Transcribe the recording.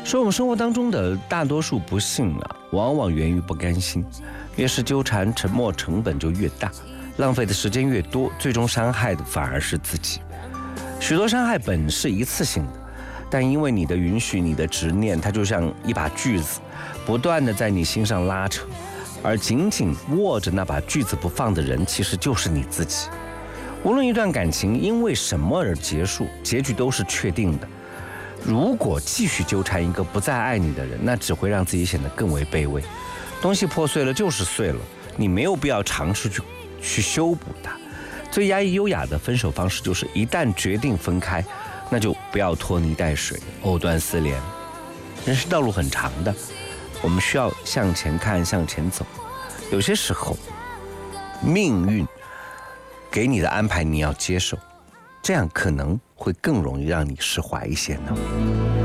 说我们生活当中的大多数不幸往往源于不甘心，越是纠缠，沉默成本就越大，浪费的时间越多，最终伤害的反而是自己。许多伤害本是一次性的，但因为你的允许，你的执念，它就像一把锯子，不断的在你心上拉扯，而紧紧握着那把锯子不放的人，其实就是你自己。无论一段感情因为什么而结束，结局都是确定的。如果继续纠缠一个不再爱你的人，那只会让自己显得更为卑微。东西破碎了就是碎了，你没有必要尝试去修补它。最压抑优雅的分手方式就是一旦决定分开，那就不要拖泥带水，藕断丝连。人生道路很长的，我们需要向前看，向前走。有些时候命运给你的安排你要接受，这样可能会更容易让你释怀一些呢。